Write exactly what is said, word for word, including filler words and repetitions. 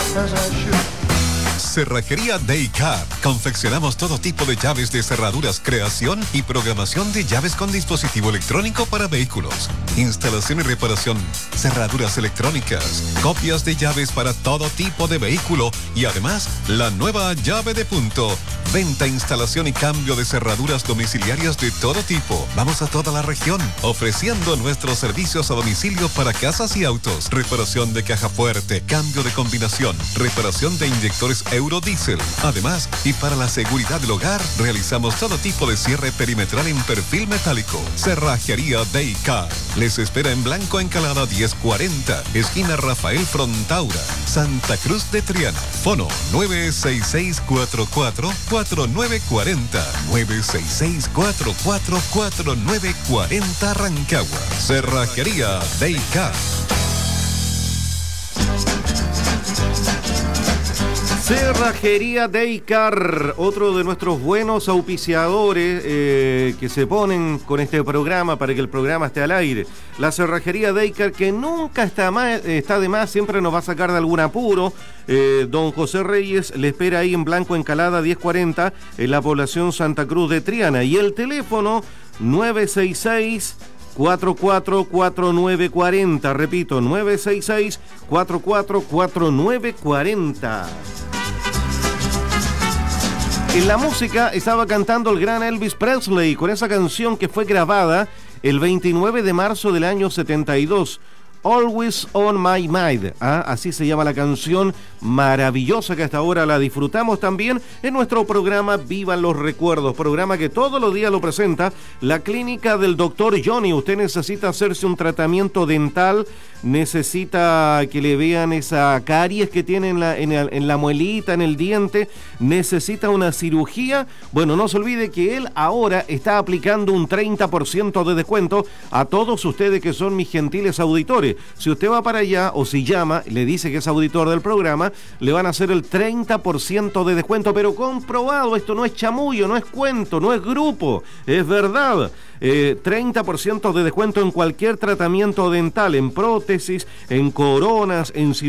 as I should. Cerrajería Daycar. Confeccionamos todo tipo de llaves de cerraduras, creación y programación de llaves con dispositivo electrónico para vehículos. Instalación y reparación, cerraduras electrónicas, copias de llaves para todo tipo de vehículo y además la nueva llave de punto. Venta, instalación y cambio de cerraduras domiciliarias de todo tipo. Vamos a toda la región ofreciendo nuestros servicios a domicilio para casas y autos. Reparación de caja fuerte, cambio de combinación, reparación de inyectores Eurodiesel. Además, y para la seguridad del hogar, realizamos todo tipo de cierre perimetral en perfil metálico. Cerrajería Daycar. Les espera en Blanco Encalada diez cuarenta, esquina Rafael Frontaura, Santa Cruz de Triana. Fono nueve seis seis cuatro cuatro cuatro nueve cuatro cero, nueve seis seis cuatro cuatro cuatro nueve cuatro cero Rancagua. Cerrajería Daycar. Cerrajería Daycar, otro de nuestros buenos auspiciadores eh, que se ponen con este programa para que el programa esté al aire. La Cerrajería Daycar, que nunca está, más, está de más, siempre nos va a sacar de algún apuro. Eh, don José Reyes le espera ahí en Blanco Encalada diez cuarenta, en la población Santa Cruz de Triana. Y el teléfono nueve seis seis cuatro cuatro cuatro nueve cuatro cero, repito, nueve seis seis cuatro cuatro cuatro nueve cuatro cero. En la música estaba cantando el gran Elvis Presley con esa canción que fue grabada el veintinueve de marzo del año setenta y dos. Always on My Mind, ¿ah? Así se llama la canción maravillosa que hasta ahora la disfrutamos también en nuestro programa Vivan los Recuerdos, programa que todos los días lo presenta la clínica del doctor Johnny. Usted necesita hacerse un tratamiento dental, necesita que le vean esa caries que tiene en la, en, el, en la muelita, en el diente, necesita una cirugía. Bueno, no se olvide que él ahora está aplicando un treinta por ciento de descuento a todos ustedes que son mis gentiles auditores. Si usted va para allá o si llama, le dice que es auditor del programa, le van a hacer el treinta por ciento de descuento, pero comprobado, esto no es chamullo, no es cuento, no es grupo, es verdad. Eh, treinta por ciento de descuento en cualquier tratamiento dental, en prótesis, en coronas, en cirugía.